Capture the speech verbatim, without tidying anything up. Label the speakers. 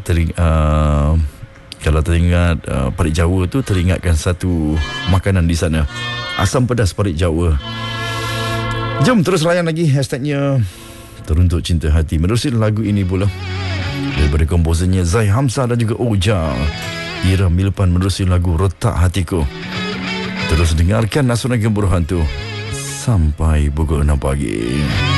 Speaker 1: tering, uh, kalau teringat uh, parit Jawa tu, teringatkan satu makanan di sana, asam pedas parit Jawa. Jom terus layan lagi hashtagnya Teruntuk Cinta Hati. Menerusi lagu ini pula daripada komposernya Zai Hamzah dan juga Ojang, Ira Milpan, menerusi lagu Retak Hatiku. Terus dengarkan Nasunan Gemuruh Hantu sampai pukul enam pagi.